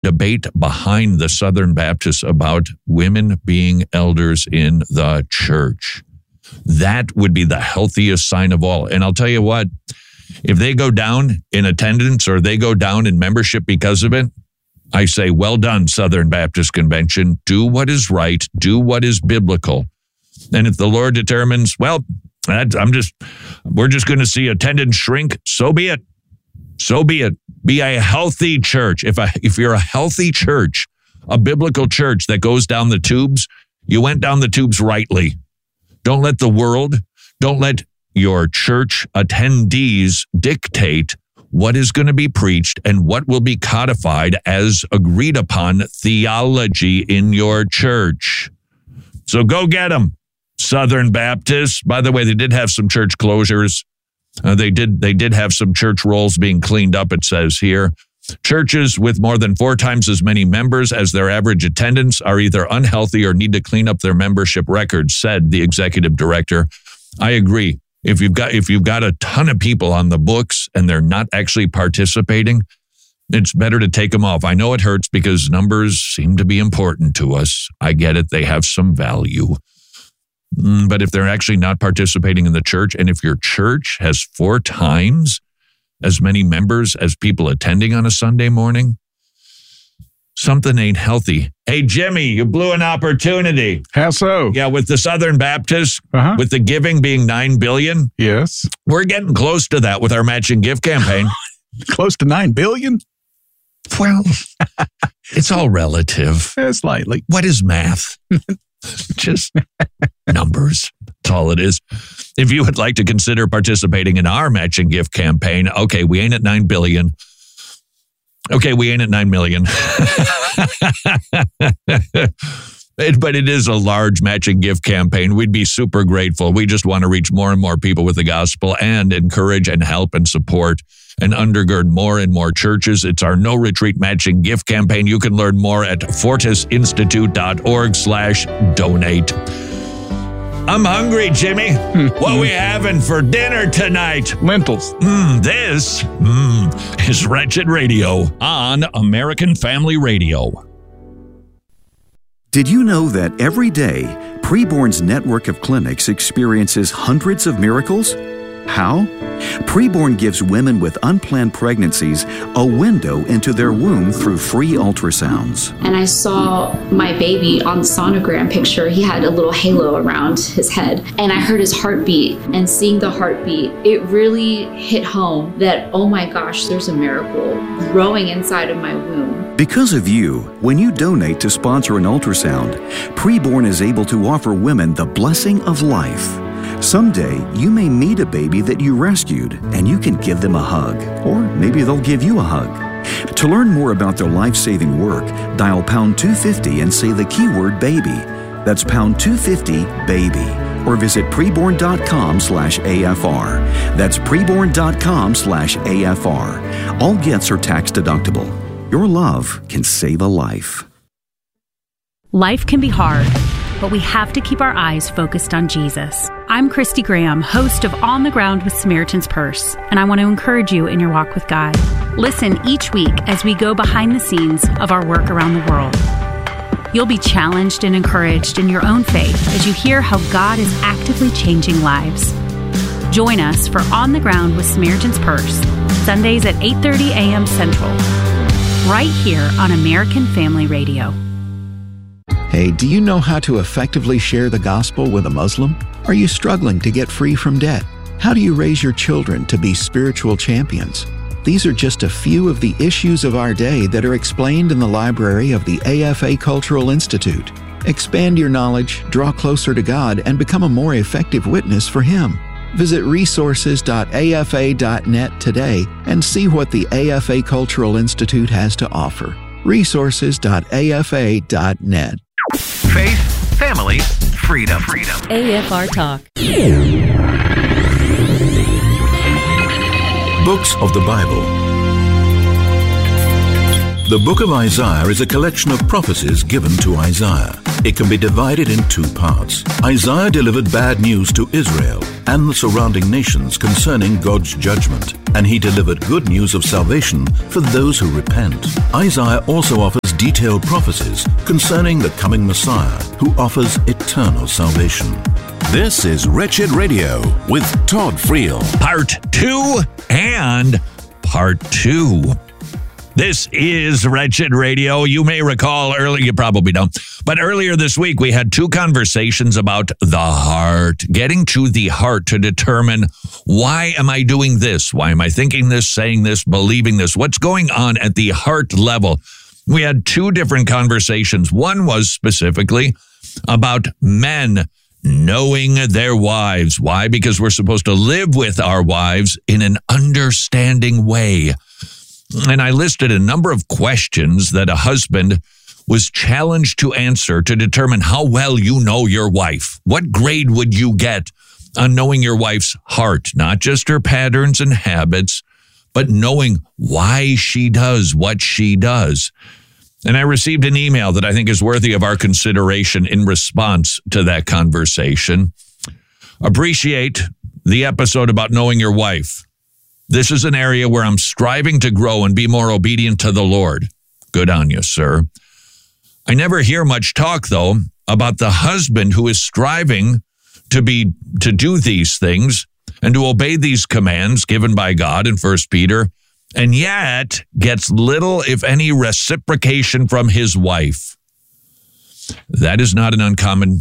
debate behind the Southern Baptists about women being elders in the church. That would be the healthiest sign of all. And I'll tell you what, if they go down in attendance or they go down in membership because of it, I say, well done, Southern Baptist Convention. Do what is right. Do what is biblical. And if the Lord determines, well, we're just going to see attendance shrink, so be it. So be it. Be a healthy church. If you're a healthy church, a biblical church that goes down the tubes, you went down the tubes rightly. Don't let the world, don't let your church attendees dictate what is going to be preached and what will be codified as agreed upon theology in your church. So go get them, Southern Baptists. By the way, they did have some church closures. They did have some church rolls being cleaned up, it says here. Churches with more than 4 times as many members as their average attendance are either unhealthy or need to clean up their membership records, said the executive director. I agree. If you've got a ton of people on the books and they're not actually participating, it's better to take them off. I know it hurts because numbers seem to be important to us. I get it. They have some value. But if they're actually not participating in the church, and if your church has 4 times as many members as people attending on a Sunday morning, something ain't healthy. Hey, Jimmy, you blew an opportunity. How so? Yeah, with the Southern Baptists, with the giving being $9 billion. Yes. We're getting close to that with our matching gift campaign. Close to $9 billion? Well, it's all relative. Slightly. What is math? Just numbers. That's all it is. If you would like to consider participating in our matching gift campaign, okay, we ain't at $9 billion. Okay, we ain't at $9 million. But it is a large matching gift campaign. We'd be super grateful. We just want to reach more and more people with the gospel and encourage and help and support and undergird more and more churches. It's our No Retreat matching gift campaign. You can learn more at fortisinstitute.org/donate. I'm hungry, Jimmy. What we having for dinner tonight? Lentils. This is Wretched Radio on American Family Radio. Did you know that every day, Preborn's network of clinics experiences hundreds of miracles? How? Preborn gives women with unplanned pregnancies a window into their womb through free ultrasounds. And I saw my baby on the sonogram picture. He had a little halo around his head. And I heard his heartbeat. And seeing the heartbeat, it really hit home that, oh my gosh, there's a miracle growing inside of my womb. Because of you, when you donate to sponsor an ultrasound, Preborn is able to offer women the blessing of life. Someday, you may meet a baby that you rescued, and you can give them a hug. Or maybe they'll give you a hug. To learn more about their life-saving work, dial pound 250 and say the keyword baby. That's pound 250 baby. Or visit preborn.com/AFR. That's preborn.com/AFR. All gifts are tax deductible. Your love can save a life. Life can be hard, but we have to keep our eyes focused on Jesus. I'm Christy Graham, host of On the Ground with Samaritan's Purse, and I want to encourage you in your walk with God. Listen each week as we go behind the scenes of our work around the world. You'll be challenged and encouraged in your own faith as you hear how God is actively changing lives. Join us for On the Ground with Samaritan's Purse, Sundays at 8:30 a.m. Central, right here on American Family Radio. Hey, do you know how to effectively share the gospel with a Muslim? Are you struggling to get free from debt? How do you raise your children to be spiritual champions? These are just a few of the issues of our day that are explained in the library of the AFA Cultural Institute. Expand your knowledge, draw closer to God, and become a more effective witness for Him. Visit resources.afa.net today and see what the AFA Cultural Institute has to offer. Resources.afa.net. Faith, family, freedom. AFR Talk. Books of the Bible. The book of Isaiah is a collection of prophecies given to Isaiah. It can be divided in two parts. Isaiah delivered bad news to Israel and the surrounding nations concerning God's judgment, and he delivered good news of salvation for those who repent. Isaiah also offers detailed prophecies concerning the coming Messiah, who offers eternal salvation. This is Wretched Radio with Todd Friel. Part 2 and Part 2. This is Wretched Radio. You may recall earlier, you probably don't, but earlier this week we had two conversations about the heart, getting to the heart to determine, why am I doing this? Why am I thinking this, saying this, believing this? What's going on at the heart level? We had two different conversations. One was specifically about men knowing their wives. Why? Because we're supposed to live with our wives in an understanding way. And I listed a number of questions that a husband was challenged to answer to determine how well you know your wife. What grade would you get on knowing your wife's heart? Not just her patterns and habits, but knowing why she does what she does. And I received an email that I think is worthy of our consideration in response to that conversation. Appreciate the episode about knowing your wife. This is an area where I'm striving to grow and be more obedient to the Lord. Good on you, sir. I never hear much talk, though, about the husband who is striving to do these things and to obey these commands given by God in 1 Peter, and yet gets little, if any, reciprocation from his wife. That is not an uncommon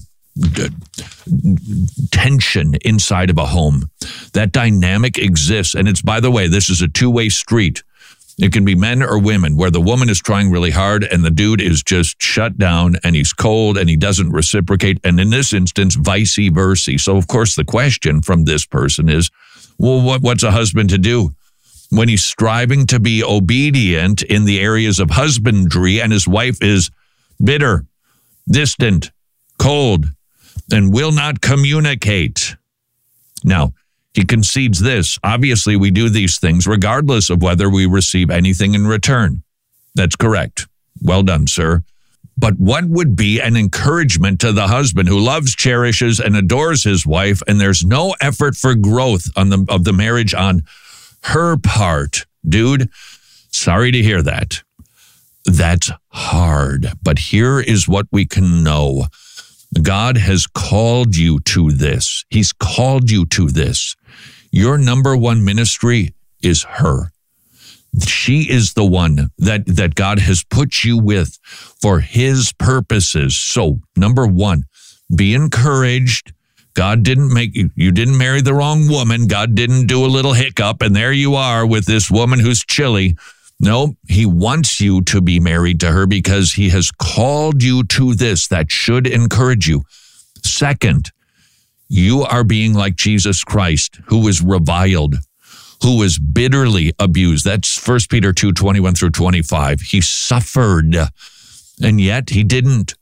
tension inside of a home. That dynamic exists, and it's, by the way, this is a two-way street. It can be men or women, where the woman is trying really hard and the dude is just shut down and he's cold and he doesn't reciprocate, and in this instance, vice versa. So, of course, the question from this person is, well, what's a husband to do when he's striving to be obedient in the areas of husbandry and his wife is bitter, distant, cold, and will not communicate? Now, he concedes this. Obviously, we do these things regardless of whether we receive anything in return. That's correct. Well done, sir. But what would be an encouragement to the husband who loves, cherishes, and adores his wife, and there's no effort for growth of the marriage on her part? Dude, sorry to hear that. That's hard. But here is what we can know. God has called you to this. He's called you to this. Your number one ministry is her. She is the one that God has put you with for his purposes. So, number one, be encouraged. God didn't make you. You didn't marry the wrong woman. God didn't do a little hiccup, and there you are with this woman who's chilly. No, he wants you to be married to her because he has called you to this. That should encourage you. Second, you are being like Jesus Christ, who was reviled, who was bitterly abused. That's 1 Peter 2:21-25. He suffered, and yet he didn't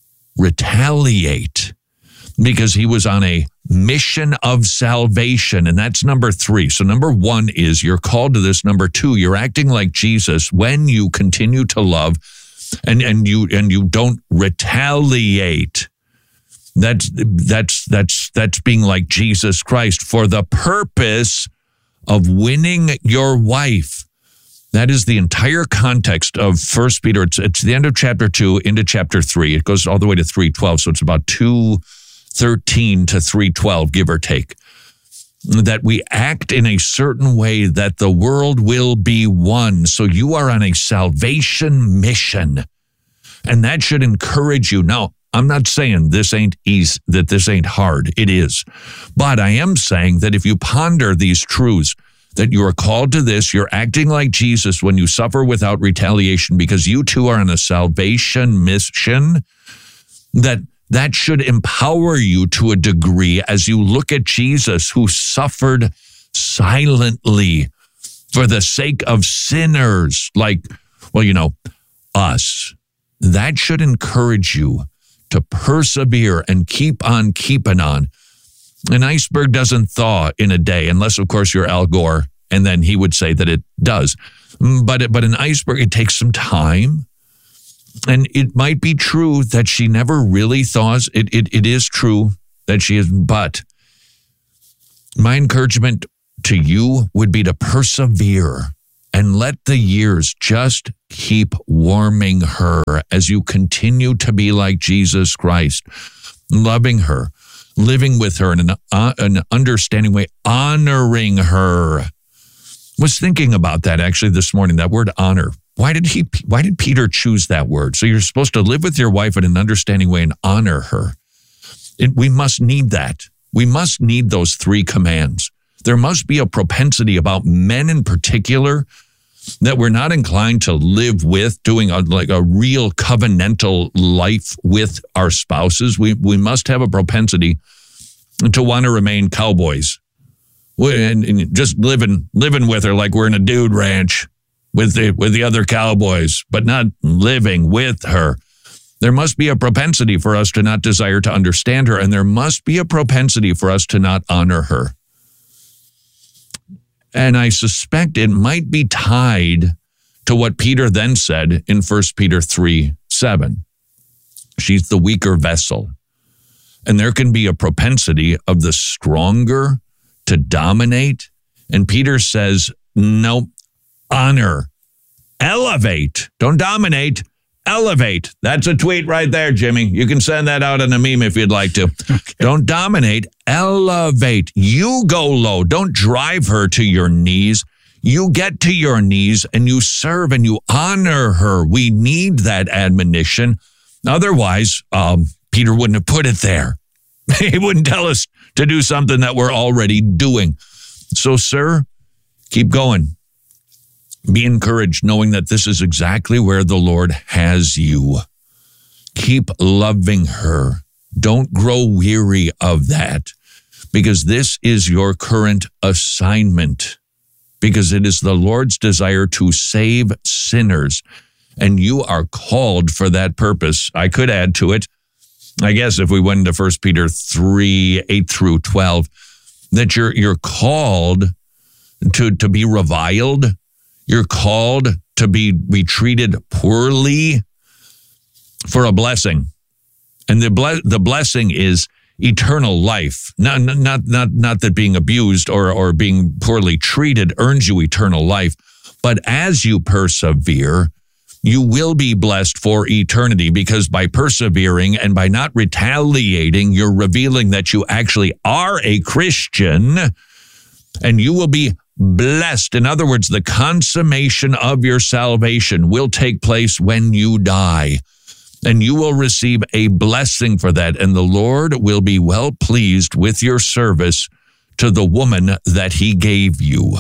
retaliate because he was on a mission of salvation, and that's number 3. So number 1 is you're called to this. Number 2, you're acting like Jesus when you continue to love and you don't retaliate. That's being like Jesus Christ for the purpose of winning your wife. That is the entire context of 1 Peter. It's the end of chapter 2 into chapter 3. It goes all the way to 3:12, so it's about 2:13 to 3:12, give or take. That we act in a certain way that the world will be won. So you are on a salvation mission, and that should encourage you. Now, I'm not saying this ain't easy, that this ain't hard. It is. But I am saying that if you ponder these truths, that you are called to this, you're acting like Jesus when you suffer without retaliation because you too are on a salvation mission, that should empower you to a degree as you look at Jesus, who suffered silently for the sake of sinners like, us. That should encourage you to persevere and keep on keeping on. An iceberg doesn't thaw in a day, unless, of course, you're Al Gore And then he would say that it does. But an iceberg, it takes some time. And it might be true that she never really thaws. It is true that she is. But my encouragement to you would be to persevere and let the years just keep warming her as you continue to be like Jesus Christ, loving her, living with her in an understanding way, honoring her. Was thinking about that actually this morning, that word honor. Why did Peter choose that word? So you're supposed to live with your wife in an understanding way and honor her. We must need that. We must need those 3 commands. There must be a propensity about men in particular that we're not inclined to live with, doing a real covenantal life with our spouses. We must have a propensity to want to remain cowboys and just living with her like we're in a dude ranch with the other cowboys, but not living with her. There must be a propensity for us to not desire to understand her, and there must be a propensity for us to not honor her. And I suspect it might be tied to what Peter then said in 1 Peter 3:7. She's the weaker vessel. And there can be a propensity of the stronger to dominate. And Peter says, no, honor, elevate. Don't dominate, elevate. That's a tweet right there, Jimmy. You can send that out in a meme if you'd like to. Okay. Don't dominate, elevate. You go low. Don't drive her to your knees. You get to your knees and you serve and you honor her. We need that admonition. Otherwise, Peter wouldn't have put it there. He wouldn't tell us to do something that we're already doing. So, sir, keep going. Be encouraged, knowing that this is exactly where the Lord has you. Keep loving her. Don't grow weary of that, because this is your current assignment, because it is the Lord's desire to save sinners, and you are called for that purpose. I could add to it, I guess, if we went into 1 Peter 3:8-12, that you're called to be reviled. You're called to be treated poorly for a blessing. And the blessing is eternal life. Not that being abused or being poorly treated earns you eternal life. But as you persevere, you will be blessed for eternity, because by persevering and by not retaliating, you're revealing that you actually are a Christian, and you will be blessed. In other words, the consummation of your salvation will take place when you die, and you will receive a blessing for that, and the Lord will be well pleased with your service to the woman that he gave you.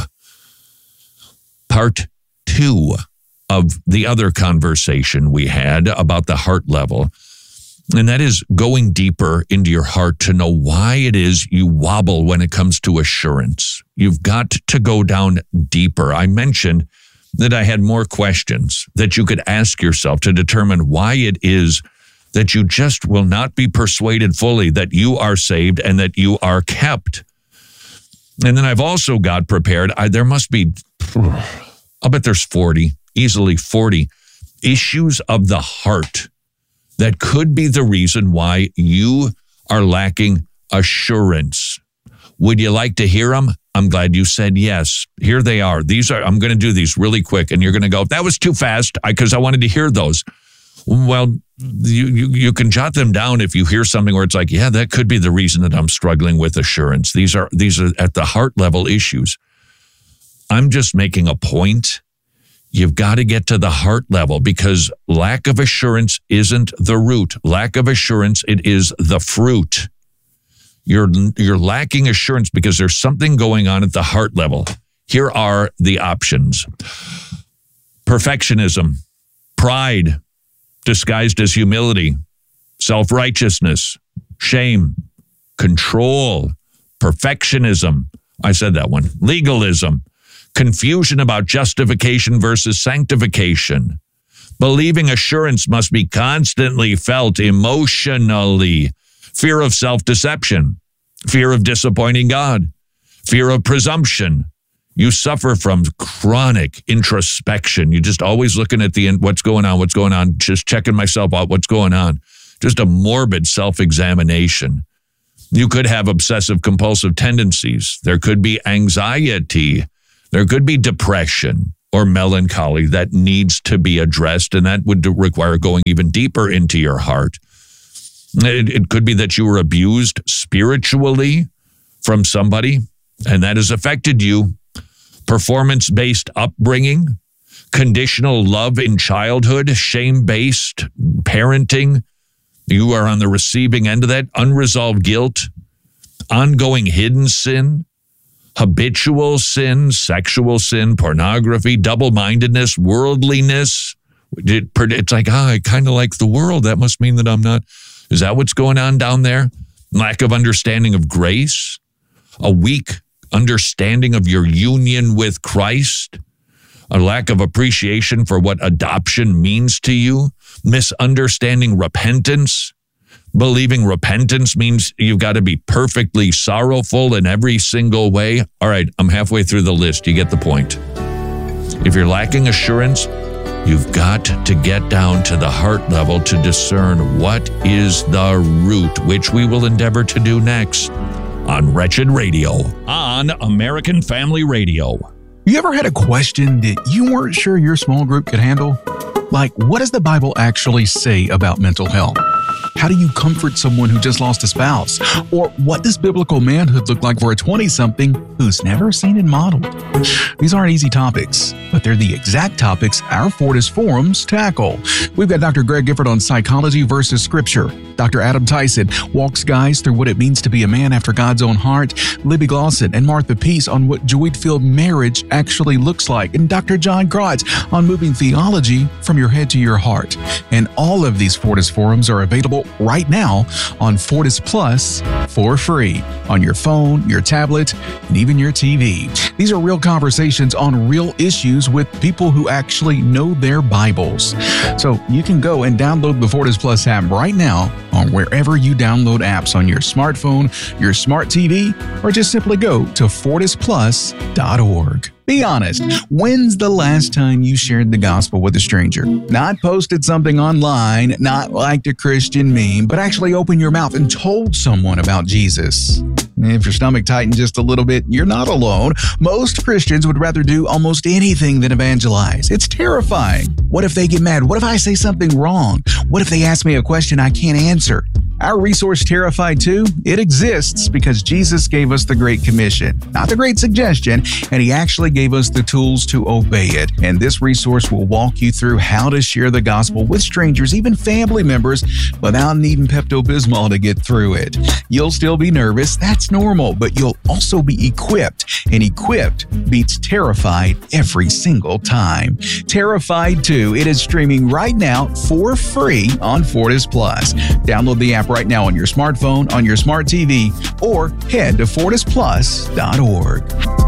Part 2 of the other conversation we had about the heart level, and that is going deeper into your heart to know why it is you wobble when it comes to assurance. You've got to go down deeper. I mentioned that I had more questions that you could ask yourself to determine why it is that you just will not be persuaded fully that you are saved and that you are kept. And then I've also got prepared, there must be, I'll bet there's 40, easily 40 issues of the heart that could be the reason why you are lacking assurance. Would you like to hear them? I'm glad you said yes. Here they are. I'm going to do these really quick, and you're going to go, that was too fast, because I wanted to hear those. Well, you can jot them down if you hear something where it's like, yeah, that could be the reason that I'm struggling with assurance. These are at the heart level issues. I'm just making a point. You've got to get to the heart level, because lack of assurance isn't the root. Lack of assurance, it is the fruit. You're lacking assurance because there's something going on at the heart level. Here are the options. Perfectionism, pride disguised as humility, self-righteousness, shame, control, perfectionism. I said that one. Legalism, confusion about justification versus sanctification. Believing assurance must be constantly felt emotionally. Fear of self-deception, fear of disappointing God, fear of presumption. You suffer from chronic introspection. You're just always looking at the end, what's going on, just checking myself out, what's going on. Just a morbid self-examination. You could have obsessive compulsive tendencies. There could be anxiety. There could be depression or melancholy that needs to be addressed, and that would require going even deeper into your heart. It could be that you were abused spiritually from somebody, and that has affected you. Performance-based upbringing, conditional love in childhood, shame-based parenting. You are on the receiving end of that. Unresolved guilt, ongoing hidden sin, habitual sin, sexual sin, pornography, double-mindedness, worldliness. It's like, I kind of like the world. That must mean that I'm not. Is that what's going on down there? Lack of understanding of grace, a weak understanding of your union with Christ, a lack of appreciation for what adoption means to you, misunderstanding repentance, believing repentance means you've got to be perfectly sorrowful in every single way. All right, I'm halfway through the list. You get the point. If you're lacking assurance, you've got to get down to the heart level to discern what is the root, which we will endeavor to do next on Wretched Radio, on American Family Radio. You ever had a question that you weren't sure your small group could handle? Like, what does the Bible actually say about mental health? How do you comfort someone who just lost a spouse? Or what does biblical manhood look like for a 20-something who's never seen it modeled? These aren't easy topics, but they're the exact topics our Fortis forums tackle. We've got Dr. Greg Gifford on psychology versus scripture. Dr. Adam Tyson walks guys through what it means to be a man after God's own heart. Libby Glosson and Martha Peace on what joy-filled marriage actually looks like. And Dr. John Grotz on moving theology from your head to your heart. And all of these Fortis forums are available right now on Fortis Plus for free on your phone, your tablet, and even your TV. These are real conversations on real issues with people who actually know their Bibles. So you can go and download the Fortis Plus app right now on wherever you download apps on your smartphone, your smart TV, or just simply go to fortisplus.org. Be honest, when's the last time you shared the gospel with a stranger? Not posted something online, not liked a Christian meme, but actually opened your mouth and told someone about Jesus. If your stomach tightened just a little bit, you're not alone. Most Christians would rather do almost anything than evangelize. It's terrifying. What if they get mad? What if I say something wrong? What if they ask me a question I can't answer? Our resource, Terrified 2, it exists because Jesus gave us the Great Commission, not the Great Suggestion, and He actually gave us the tools to obey it. And this resource will walk you through how to share the gospel with strangers, even family members, without needing Pepto-Bismol to get through it. You'll still be nervous, that's normal, but you'll also be equipped, and equipped beats terrified every single time. Terrified 2, it is streaming right now for free on Fortis Plus. Download the app right now on your smartphone, on your smart TV, or head to fortisplus.org.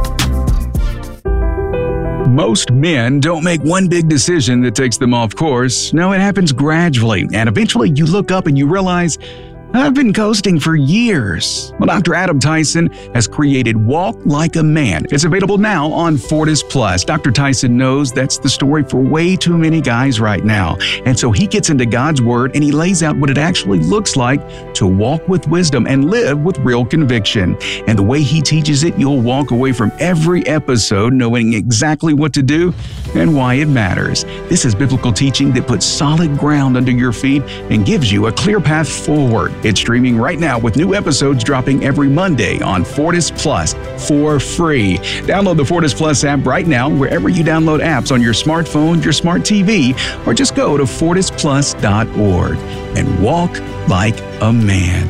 Most men don't make one big decision that takes them off course. No, it happens gradually, and eventually you look up and you realize, I've been coasting for years. Well, Dr. Adam Tyson has created Walk Like a Man. It's available now on Fortis Plus. Dr. Tyson knows that's the story for way too many guys right now. And so he gets into God's Word and he lays out what it actually looks like to walk with wisdom and live with real conviction. And the way he teaches it, you'll walk away from every episode knowing exactly what to do and why it matters. This is biblical teaching that puts solid ground under your feet and gives you a clear path forward. It's streaming right now with new episodes dropping every Monday on Fortis Plus for free. Download the Fortis Plus app right now wherever you download apps on your smartphone, your smart TV, or just go to fortisplus.org and walk like a man.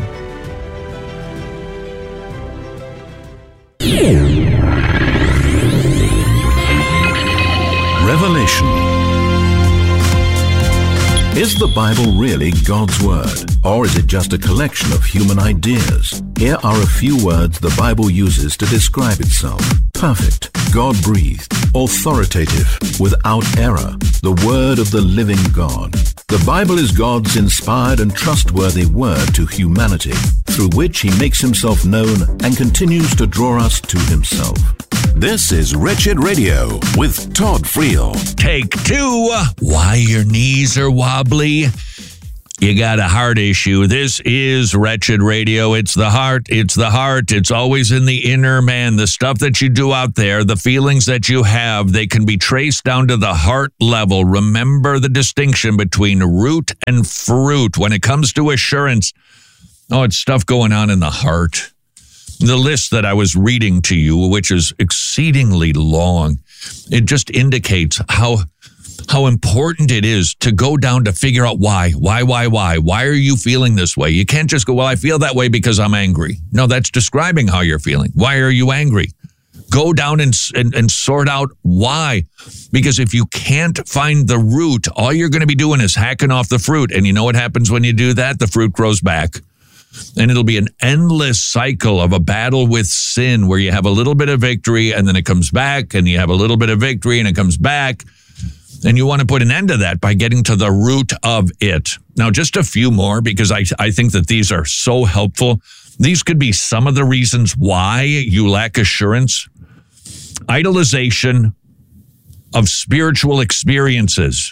Revelation. Is the Bible really God's Word, or is it just a collection of human ideas? Here are a few words the Bible uses to describe itself. Perfect, God-breathed, authoritative, without error, the Word of the living God. The Bible is God's inspired and trustworthy word to humanity, through which He makes Himself known and continues to draw us to Himself. This is Wretched Radio with Todd Friel. Take 2. Why your knees are wobbly. You got a heart issue. This is Wretched Radio. It's the heart. It's the heart. It's always in the inner man. The stuff that you do out there, the feelings that you have, they can be traced down to the heart level. Remember the distinction between root and fruit. When it comes to assurance, it's stuff going on in the heart. The list that I was reading to you, which is exceedingly long, it just indicates how important it is to go down to figure out why. Why are you feeling this way? You can't just go, well, I feel that way because I'm angry. No, that's describing how you're feeling. Why are you angry? Go down and sort out why. Because if you can't find the root, all you're going to be doing is hacking off the fruit. And you know what happens when you do that? The fruit grows back. And it'll be an endless cycle of a battle with sin where you have a little bit of victory and then it comes back, and you have a little bit of victory and it comes back. And you want to put an end to that by getting to the root of it. Now, just a few more, because I think that these are so helpful. These could be some of the reasons why you lack assurance. Idolization of spiritual experiences.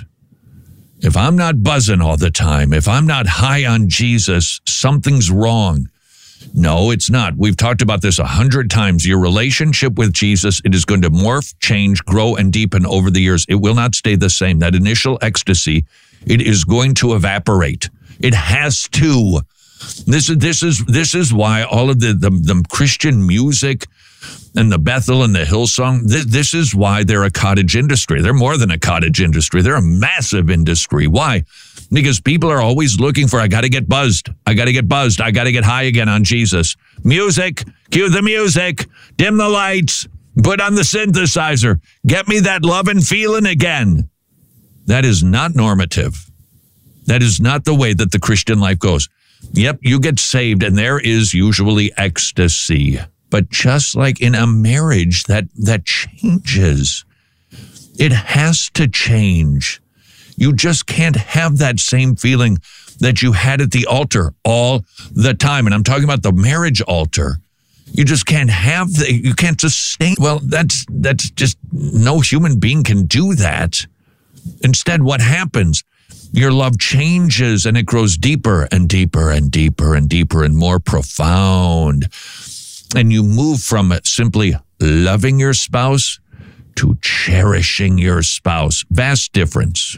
If I'm not buzzing all the time, if I'm not high on Jesus, something's wrong. No, it's not. We've talked about this 100 times. Your relationship with Jesus, it is going to morph, change, grow, and deepen over the years. It will not stay the same. That initial ecstasy, it is going to evaporate. It has to. This is why all of the Christian music and the Bethel and the Hillsong, this is why they're a cottage industry. They're more than a cottage industry. They're a massive industry. Why? Because people are always looking for, I got to get buzzed. I got to get buzzed. I got to get high again on Jesus. Music, cue the music, dim the lights, put on the synthesizer. Get me that love and feeling again. That is not normative. That is not the way that the Christian life goes. Yep, you get saved and there is usually ecstasy. But just like in a marriage, that changes. It has to change. You just can't have that same feeling that you had at the altar all the time. And I'm talking about the marriage altar. You just can't have you can't sustain. Well, that's just, no human being can do that. Instead, what happens? Your love changes and it grows deeper and deeper and deeper and deeper and more profound. And you move from simply loving your spouse to cherishing your spouse. Vast difference.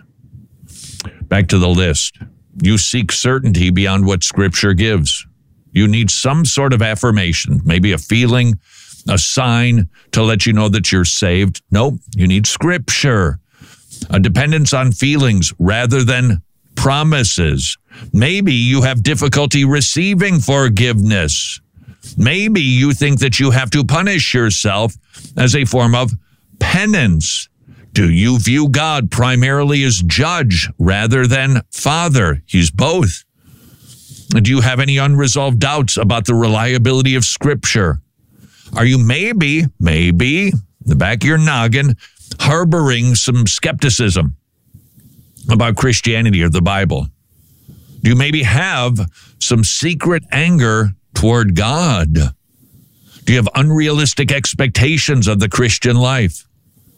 Back to the list. You seek certainty beyond what Scripture gives. You need some sort of affirmation, maybe a feeling, a sign to let you know that you're saved. No, you need Scripture. A dependence on feelings rather than promises. Maybe you have difficulty receiving forgiveness. Maybe you think that you have to punish yourself as a form of penance. Do you view God primarily as judge rather than father? He's both. Do you have any unresolved doubts about the reliability of Scripture? Are you maybe, in the back of your noggin, harboring some skepticism about Christianity or the Bible? Do you maybe have some secret anger toward God? Do you have unrealistic expectations of the Christian life?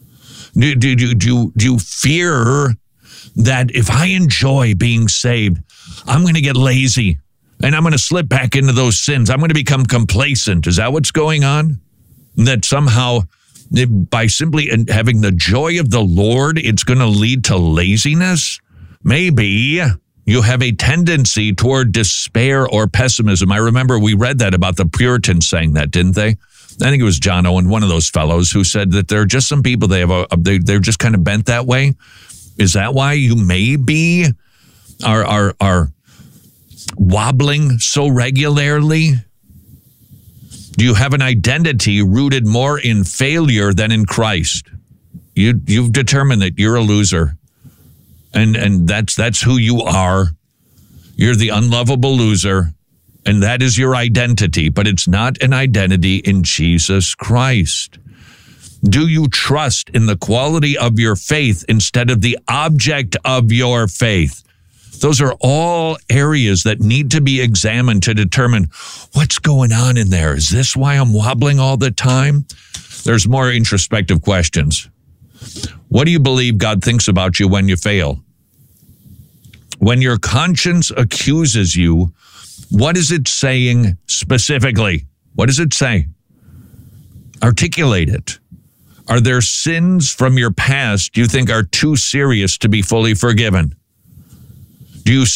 Do you fear that if I enjoy being saved, I'm going to get lazy and I'm going to slip back into those sins? I'm going to become complacent. Is that what's going on? That somehow by simply having the joy of the Lord, it's going to lead to laziness? Maybe you have a tendency toward despair or pessimism. I remember we read that about the Puritans saying that, didn't they? I think it was John Owen, one of those fellows, who said that there are just some people, they're just kind of bent that way. Is that why you maybe are wobbling so regularly? Do you have an identity rooted more in failure than in Christ? You've determined that you're a loser. And that's who you are. You're the unlovable loser, and that is your identity, but it's not an identity in Jesus Christ. Do you trust in the quality of your faith instead of the object of your faith? Those are all areas that need to be examined to determine what's going on in there. Is this why I'm wobbling all the time? There's more introspective questions. What do you believe God thinks about you when you fail? When your conscience accuses you, what is it saying specifically? What does it say? Articulate it. Are there sins from your past you think are too serious to be fully forgiven? Do you